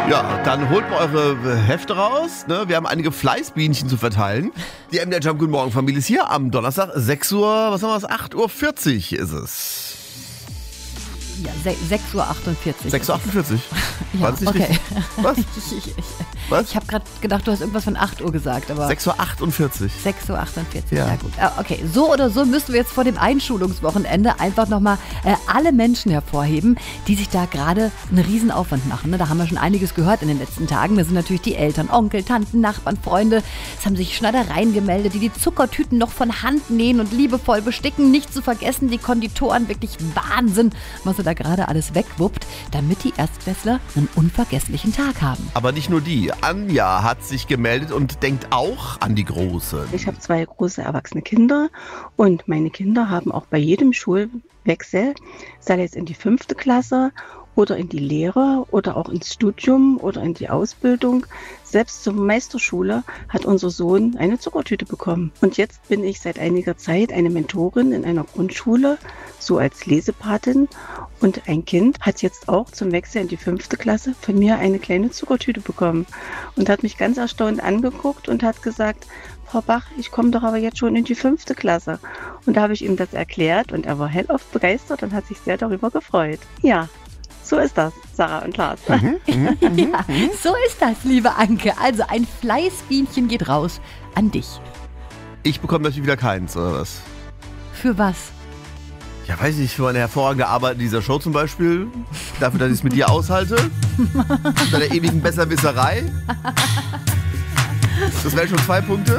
Ja, dann holt mal eure Hefte raus. Ne? Wir haben einige Fleißbienchen zu verteilen. Die MDR Jump Guten Morgen Familie ist hier am Donnerstag 6 Uhr, 8:40 Uhr ist es. Ja, 6:48 Uhr. 6:48 Uhr? Ja, war das nicht okay. richtig? Was? Was? Ich habe gerade gedacht, du hast irgendwas von 8 Uhr gesagt. Aber 6:48 Uhr. 6:48 Uhr, Ja. ja gut. Okay, so oder so müssen wir jetzt vor dem Einschulungswochenende einfach nochmal alle Menschen hervorheben, die sich da gerade einen Riesenaufwand machen. Ne? Da haben wir schon einiges gehört in den letzten Tagen. Da sind natürlich die Eltern, Onkel, Tanten, Nachbarn, Freunde. Es haben sich Schneidereien gemeldet, die Zuckertüten noch von Hand nähen und liebevoll besticken. Nicht zu vergessen, die Konditoren. Wirklich Wahnsinn, was sie da gerade alles wegwuppt, damit die Erstklässler einen unvergesslichen Tag haben. Aber nicht nur die. Anja hat sich gemeldet und denkt auch an die Große. Ich habe 2 große erwachsene Kinder und meine Kinder haben auch bei jedem Schulwechsel, sei es in die 5. Klasse oder in die Lehre oder auch ins Studium oder in die Ausbildung, selbst zur Meisterschule hat unser Sohn eine Zuckertüte bekommen. Und jetzt bin ich seit einiger Zeit eine Mentorin in einer Grundschule, so als Lesepatin. Und ein Kind hat jetzt auch zum Wechsel in die 5. Klasse von mir eine kleine Zuckertüte bekommen und hat mich ganz erstaunt angeguckt und hat gesagt: Frau Bach, ich komme doch aber jetzt schon in die 5. Klasse. Und da habe ich ihm das erklärt und er war hellauf begeistert und hat sich sehr darüber gefreut. Ja, so ist das, Sarah und Lars. Ja, so ist das, liebe Anke. Also ein Fleißbienchen geht raus an dich. Ich bekomme natürlich wieder keins, oder was? Für was? Ja, weiß ich, für meine hervorragende Arbeit in dieser Show zum Beispiel. Dafür, dass ich es mit dir aushalte. Bei der ewigen Besserwisserei. Das wären schon 2 Punkte.